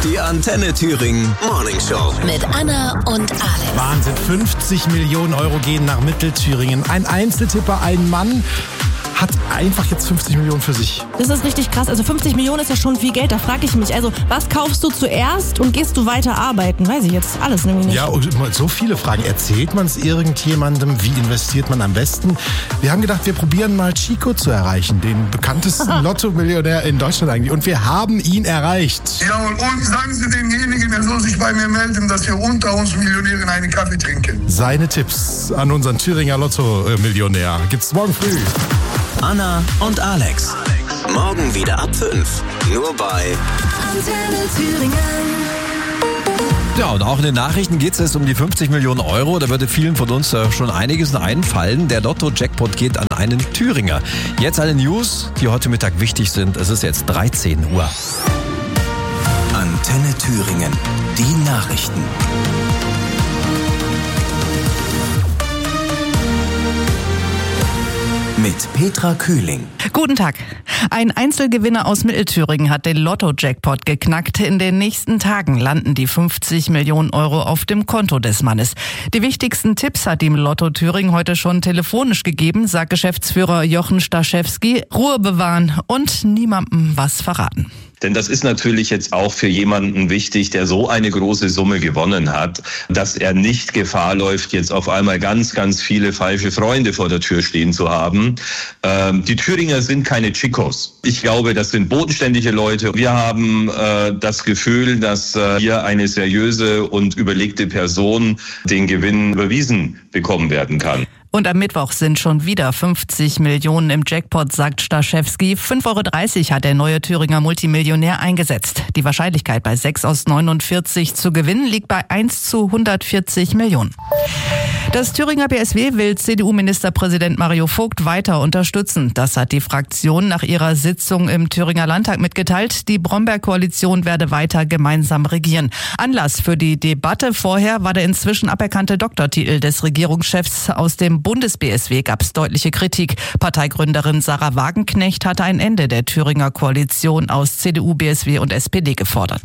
Die Antenne Thüringen Morning Show. Mit Anna und Alex. Wahnsinn, 50 Millionen Euro gehen nach Mittelthüringen. Ein Einzeltipper, ein Mann, hat einfach jetzt 50 Millionen für sich. Das ist richtig krass. Also 50 Millionen ist ja schon viel Geld. Da frage ich mich, also was kaufst du zuerst und gehst du weiter arbeiten? Weiß ich jetzt alles nämlich nicht. Ja, und so viele Fragen. Erzählt man es irgendjemandem? Wie investiert man am besten? Wir haben gedacht, wir probieren mal Chico zu erreichen, den bekanntesten Lotto-Millionär in Deutschland eigentlich. Und wir haben ihn erreicht. Ja, und sagen Sie demjenigen, er soll sich bei mir melden, dass wir unter uns Millionären einen Kaffee trinken. Seine Tipps an unseren Thüringer Lotto-Millionär gibt's morgen früh. Anna und Alex. Morgen wieder ab 5. Nur bei Antenne Thüringen. Ja, und auch in den Nachrichten geht es um die 50 Millionen Euro. Da würde vielen von uns schon einiges einfallen. Der Lotto-Jackpot geht an einen Thüringer. Jetzt alle News, die heute Mittag wichtig sind. Es ist jetzt 13 Uhr. Antenne Thüringen. Die Nachrichten. Mit Petra Kühling. Guten Tag. Ein Einzelgewinner aus Mittelthüringen hat den Lotto-Jackpot geknackt. In den nächsten Tagen landen die 50 Millionen Euro auf dem Konto des Mannes. Die wichtigsten Tipps hat ihm Lotto Thüringen heute schon telefonisch gegeben, sagt Geschäftsführer Jochen Staschewski. Ruhe bewahren und niemandem was verraten. Denn das ist natürlich jetzt auch für jemanden wichtig, der so eine große Summe gewonnen hat, dass er nicht Gefahr läuft, jetzt auf einmal ganz, ganz viele falsche Freunde vor der Tür stehen zu haben. Die Thüringer sind keine Chicos. Ich glaube, das sind bodenständige Leute. Wir haben das Gefühl, dass hier eine seriöse und überlegte Person den Gewinn überwiesen bekommen werden kann. Und am Mittwoch sind schon wieder 50 Millionen im Jackpot, sagt Staschewski. 5,30 Euro hat der neue Thüringer Multimillionär eingesetzt. Die Wahrscheinlichkeit bei 6 aus 49 zu gewinnen liegt bei 1 zu 140 Millionen. Das Thüringer BSW will CDU-Ministerpräsident Mario Vogt weiter unterstützen. Das hat die Fraktion nach ihrer Sitzung im Thüringer Landtag mitgeteilt. Die Bromberg-Koalition werde weiter gemeinsam regieren. Anlass für die Debatte vorher war der inzwischen aberkannte Doktortitel des Regierungschefs. Aus dem Bundes-BSW gab es deutliche Kritik. Parteigründerin Sarah Wagenknecht hatte ein Ende der Thüringer Koalition aus CDU, BSW und SPD gefordert.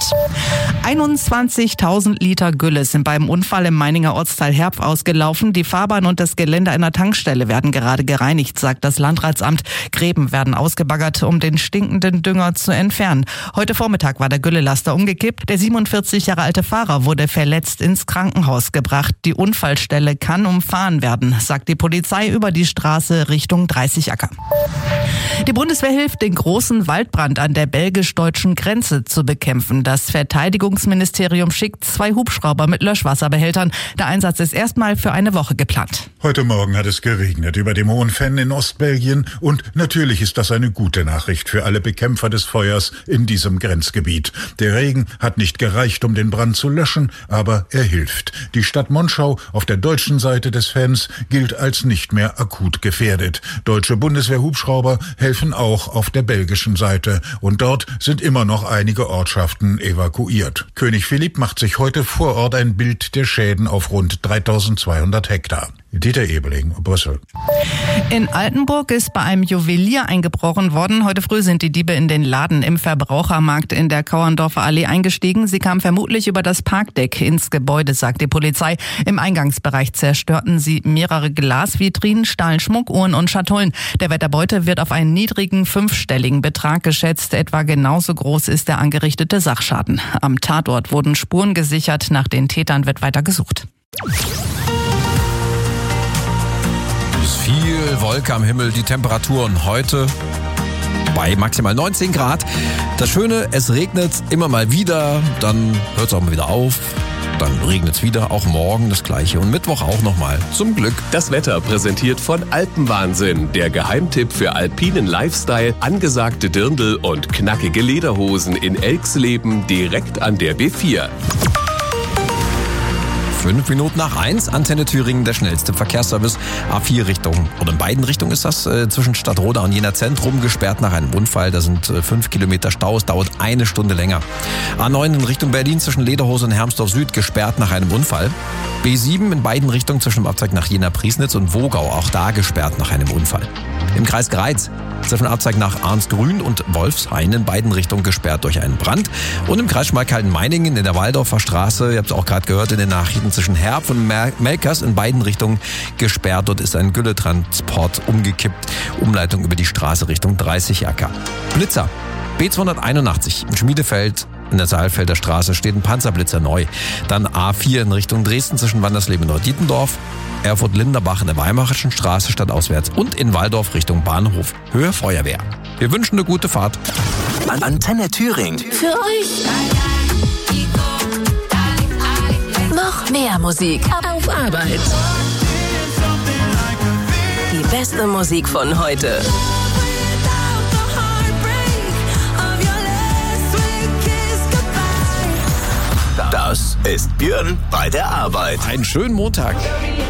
21.000 Liter Gülle sind beim Unfall im Meininger Ortsteil Herpf ausgelaufen. Die Fahrbahn und das Gelände einer Tankstelle werden gerade gereinigt, sagt das Landratsamt. Gräben werden ausgebaggert, um den stinkenden Dünger zu entfernen. Heute Vormittag war der Güllelaster umgekippt. Der 47 Jahre alte Fahrer wurde verletzt ins Krankenhaus gebracht. Die Unfallstelle kann umfahren werden, sagt die Polizei über die Straße Richtung Dreißigacker. Die Bundeswehr hilft, den großen Waldbrand an der belgisch-deutschen Grenze zu bekämpfen. Das Verteidigungsministerium schickt 2 Hubschrauber mit Löschwasserbehältern. Der Einsatz ist erstmal für eine Woche geplant. Heute Morgen hat es geregnet über dem Hohen Venn in Ostbelgien und natürlich ist das eine gute Nachricht für alle Bekämpfer des Feuers in diesem Grenzgebiet. Der Regen hat nicht gereicht, um den Brand zu löschen, aber er hilft. Die Stadt Monschau auf der deutschen Seite des Venns gilt als nicht mehr akut gefährdet. Deutsche Bundeswehr-Hubschrauber helfen auch auf der belgischen Seite und dort sind immer noch einige Ortschaften evakuiert. König Philipp macht sich heute vor Ort ein Bild der Schäden auf rund 3200 Hektar. Dieter Ebeling, Brüssel. In Altenburg ist bei einem Juwelier eingebrochen worden. Heute früh sind die Diebe in den Laden im Verbrauchermarkt in der Kauerndorfer Allee eingestiegen. Sie kamen vermutlich über das Parkdeck ins Gebäude, sagt die Polizei. Im Eingangsbereich zerstörten sie mehrere Glasvitrinen, stahlen Schmuckuhren und Schatullen. Der Wert der Beute wird auf einen niedrigen 5-stelligen Betrag geschätzt. Etwa genauso groß ist der angerichtete Sachschaden. Am Tatort wurden Spuren gesichert. Nach den Tätern wird weiter gesucht. Viel Wolke am Himmel, die Temperaturen heute bei maximal 19 Grad. Das Schöne, es regnet immer mal wieder, dann hört es auch mal wieder auf, dann regnet es wieder, auch morgen das Gleiche und Mittwoch auch nochmal, zum Glück. Das Wetter präsentiert von Alpenwahnsinn, der Geheimtipp für alpinen Lifestyle, angesagte Dirndl und knackige Lederhosen in Elxleben direkt an der B4. 5 Minuten nach 1, Antenne Thüringen, der schnellste Verkehrsservice. A4 Richtung, oder in beiden Richtungen ist das, zwischen Stadtroda und Jena Zentrum gesperrt nach einem Unfall. Da sind 5 Kilometer Stau, es dauert 1 Stunde länger. A9 in Richtung Berlin zwischen Lederhose und Hermsdorf Süd gesperrt nach einem Unfall. B7 in beiden Richtungen zwischen dem Abzweig nach Jena Priesnitz und Wogau, auch da gesperrt nach einem Unfall. Im Kreis Greiz A-Zeig nach Arnsgrün und Wolfshain in beiden Richtungen gesperrt durch einen Brand. Und im Kreis Schmalkalden-Meiningen in der Waldorfer Straße, ihr habt es auch gerade gehört in den Nachrichten, zwischen Herb und Melkers in beiden Richtungen gesperrt. Dort ist ein Gülletransport umgekippt. Umleitung über die Straße Richtung 30 Acker. Blitzer. B281 in Schmiedefeld. In der Saalfelder Straße steht ein Panzerblitzer neu. Dann A4 in Richtung Dresden zwischen Wandersleben und Neu-Dietendorf. Erfurt-Linderbach in der Weimarischen Straße stadtauswärts und in Waldorf Richtung Bahnhof. Höhe Feuerwehr. Wir wünschen eine gute Fahrt. Antenne Thüringen. Für euch noch mehr Musik auf Arbeit. Die beste Musik von heute. Das ist Björn bei der Arbeit. Einen schönen Montag.